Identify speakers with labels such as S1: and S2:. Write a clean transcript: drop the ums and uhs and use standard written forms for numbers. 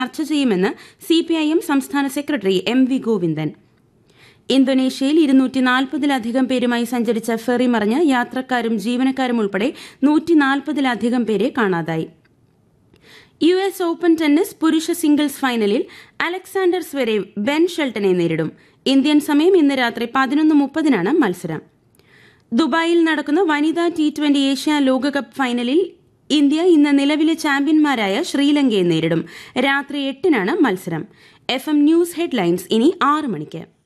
S1: ചർച്ച ചെയ്യുമെന്ന് CPIM സംസ്ഥാന സെക്രട്ടറി MV ഗോവിന്ദൻ. ഇന്തോനേഷ്യയിൽ 240-ലധികം പേരുമായി സഞ്ചരിച്ച ഫെറി മറിഞ്ഞ് യാത്രക്കാരും ജീവനക്കാരും ഉൾപ്പെടെ 140-ലധികം പേരെ കാണാതായി. US ഓപ്പൺ ടെന്നീസ് പുരുഷ സിംഗിൾസ് ഫൈനലിൽ അലക്സാണ്ടർ സ്വരേവ് ബെൻ ഷെൽട്ടനെ നേരിടും. ഇന്ത്യൻ സമയം ഇന്ന് രാത്രി 11:30 മത്സരം. ദുബായിൽ നടക്കുന്ന വനിതാ T20 ഏഷ്യ ലോകകപ്പ് ഫൈനലിൽ ഇന്ത്യ ഇന്ന് നിലവിലെ ചാമ്പ്യന്മാരായ ശ്രീലങ്കയെ നേരിടും. രാത്രി 8 മത്സരം. FM ന്യൂസ് ഹെഡ്ലൈൻസ് ഇനി 6 മണിക്ക്.